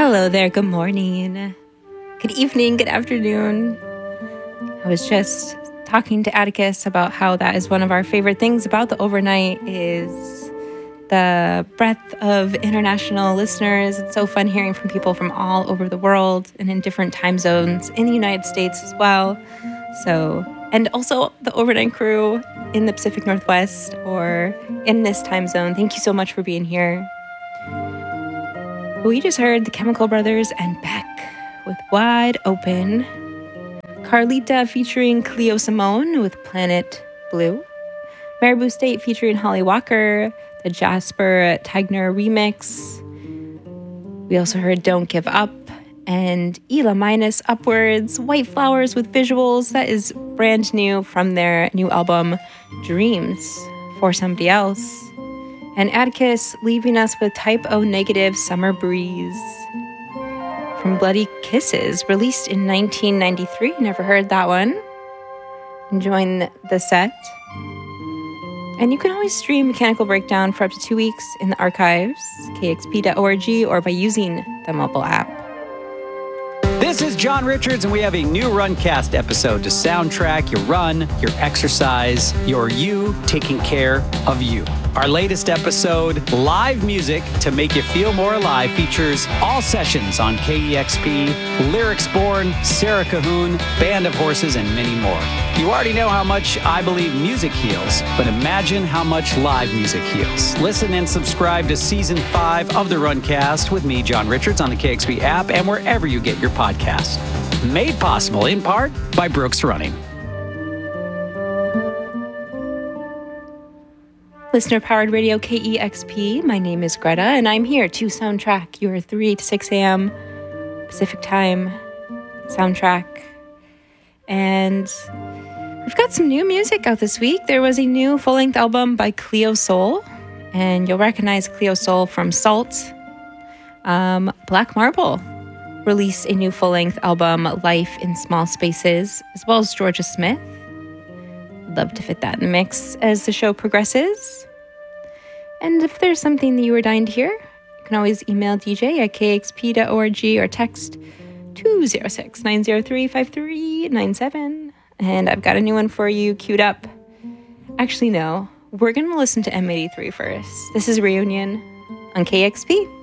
Hello there, good morning, good evening, good afternoon. I was just talking to Atticus about how that is one of our favorite things about the overnight is the breadth of international listeners. It's so fun hearing from people from all over the world and in different time zones in the United States as well. And also the overnight crew in the Pacific Northwest or in this time zone. Thank you so much for being here. We just heard the Chemical Brothers and Beck with Wide Open. Carlita featuring Cleo Simone with Planet Blue. Marabou State featuring Holly Walker, the Jasper Tegner remix. We also heard Don't Give Up and Ela Minus Upwards, White Flowers with Visuals. That is brand new from their new album, Dreams, For Somebody Else. And Atticus leaving us with Type O Negative Summer Breeze from Bloody Kisses, released in 1993. Never heard that one. Enjoying the set. And you can always stream Mechanical Breakdown for up to 2 weeks in the archives, kxp.org, or by using the mobile app. This is John Richards, and we have a new Runcast episode to soundtrack your run, your exercise, your you taking care of you. Our latest episode, Live Music to Make You Feel More Alive, features all sessions on KEXP, Lyrics Born, Sarah Cahoon, Band of Horses, and many more. You already know how much I believe music heals, but imagine how much live music heals. Listen and subscribe to Season 5 of the Runcast with me, John Richards, on the KEXP app and wherever you get your podcasts. Made possible in part by Brooks Running. Listener-powered radio KEXP. My name is Greta, and I'm here to soundtrack your 3 to 6 a.m. Pacific Time soundtrack. And we've got some new music out this week. There was a new full-length album by Cleo Sol, and you'll recognize Cleo Sol from Salt. Black Marble released a new full-length album, Life in Small Spaces, as well as Georgia Smith. I'd love to fit that in the mix as the show progresses. And if there's something that you were dying to hear, you can always email DJ at kxp.org or text 206-903-5397. And I've got a new one for you queued up. Actually, no. We're going to listen to M83 first. This is Reunion on KEXP.